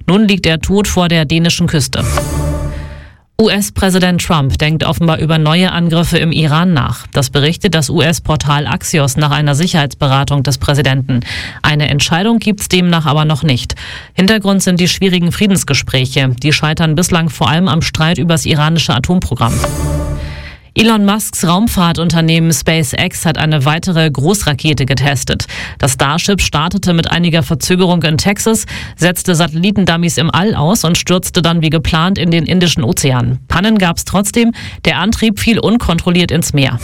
Nun liegt er tot vor der dänischen Küste. US-Präsident Trump denkt offenbar über neue Angriffe im Iran nach. Das berichtet das US-Portal Axios nach einer Sicherheitsberatung des Präsidenten. Eine Entscheidung gibt's demnach aber noch nicht. Hintergrund sind die schwierigen Friedensgespräche. Die scheitern bislang vor allem am Streit über das iranische Atomprogramm. Elon Musks Raumfahrtunternehmen SpaceX hat eine weitere Großrakete getestet. Das Starship startete mit einiger Verzögerung in Texas, setzte Satellitendummies im All aus und stürzte dann wie geplant in den Indischen Ozean. Pannen gab es trotzdem, der Antrieb fiel unkontrolliert ins Meer.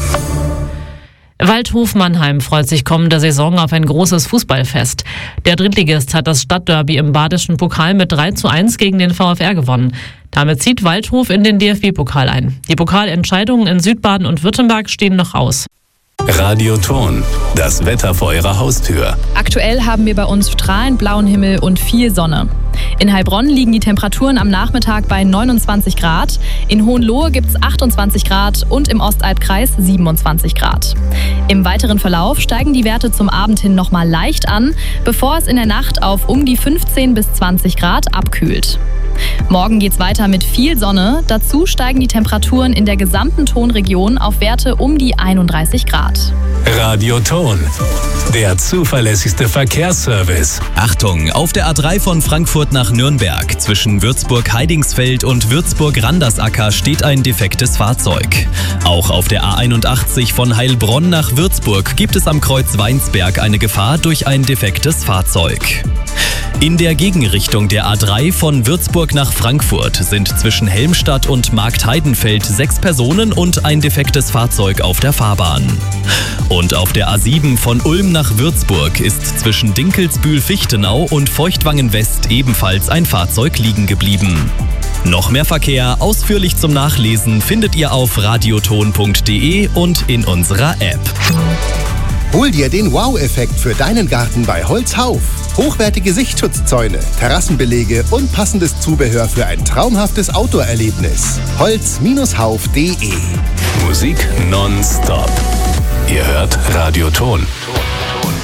Waldhof Mannheim freut sich kommende Saison auf ein großes Fußballfest. Der Drittligist hat das Stadtderby im Badischen Pokal mit 3:1 gegen den VfR gewonnen. Damit zieht Waldhof in den DFB-Pokal ein. Die Pokalentscheidungen in Südbaden und Württemberg stehen noch aus. Radioton, das Wetter vor Ihrer Haustür. Aktuell haben wir bei uns strahlend blauen Himmel und viel Sonne. In Heilbronn liegen die Temperaturen am Nachmittag bei 29 Grad. In Hohenlohe gibt es 28 Grad und im Ostalbkreis 27 Grad. Im weiteren Verlauf steigen die Werte zum Abend hin nochmal leicht an, bevor es in der Nacht auf um die 15 bis 20 Grad abkühlt. Morgen geht's weiter mit viel Sonne. Dazu steigen die Temperaturen in der gesamten Tonregion auf Werte um die 31 Grad. Radioton, der zuverlässigste Verkehrsservice. Achtung, auf der A3 von Frankfurt nach Nürnberg zwischen Würzburg-Heidingsfeld und Würzburg-Randersacker steht ein defektes Fahrzeug. Auch auf der A81 von Heilbronn nach Würzburg gibt es am Kreuz Weinsberg eine Gefahr durch ein defektes Fahrzeug. In der Gegenrichtung der A3 von Würzburg nach Frankfurt sind zwischen Helmstadt und Marktheidenfeld 6 Personen und ein defektes Fahrzeug auf der Fahrbahn. Und auf der A7 von Ulm nach Würzburg ist zwischen Dinkelsbühl-Fichtenau und Feuchtwangen-West ebenfalls ein Fahrzeug liegen geblieben. Noch mehr Verkehr ausführlich zum Nachlesen findet ihr auf radioton.de und in unserer App. Hol dir den Wow-Effekt für deinen Garten bei Holzhauf. Hochwertige Sichtschutzzäune, Terrassenbelege und passendes Zubehör für ein traumhaftes Outdoor-Erlebnis. Holz-hauf.de. Musik nonstop. Ihr hört Radioton.